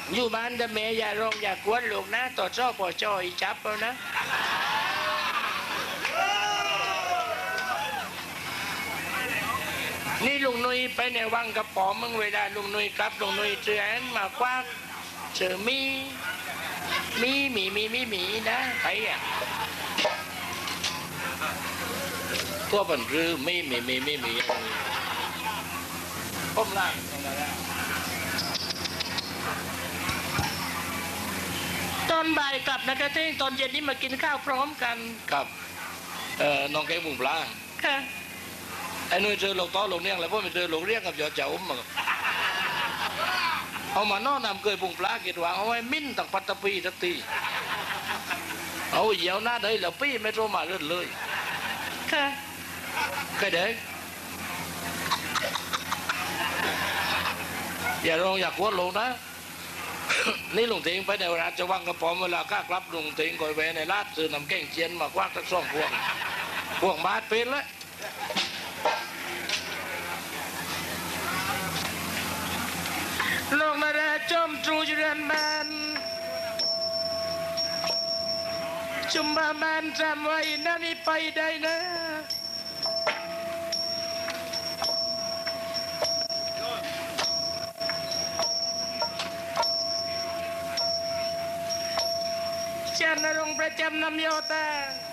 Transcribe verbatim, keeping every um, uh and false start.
อยู่บ้านแต่แม่อย่าร้องอย่ากวนลูกนะต่อจ้อปอจ้อยจับเอานะนี่ลุงนุ้ยไปในวังกระป๋อมมึงเวลาลุงนุ้ยกลับลุงนุ้ยเจอแอนมากว้าเจอมีมีมีมีมีมีนะไปอ่ะตัวปันรือมีมีมีมีมีก้มล่างตอนบ่ายกลับนะครับที่ตอนเย็นนี้มากินข้าวพร้อมกันกับเอ่อน้องแก้วบุ๋งปลาค่ะไอ้นุ่ยเจอหลงต้อหลงเลี้ยงแล้วพวกมันเจอหลงเลี้ยงกับยอดเจ้าอุ้มมาเอามานอนนำเกยบุ๋งปลากิดวางเอาไว้มิ้นตั้งปัตตปีทักทีเอาเหี่ยวหน้าได้แล้วปี้ไม่โทรมาเรื่อยเลยค่ะใครเด็กอย่าร้องอยากวัวลงนะ นี่ลุงเทงไปในราชวังกระป๋อมเวลาข้ากลับลุงเทงก่อยแวในลาดซื้อน้ำแกงเจียนมากวักทั้งสองพวงพวงบาทเป็นแล้วลงมาได้จมจูจรันมันจุมบามันจำไว้นั่นนี่ไปได้นะจันนรงค์ประจำนำโยตา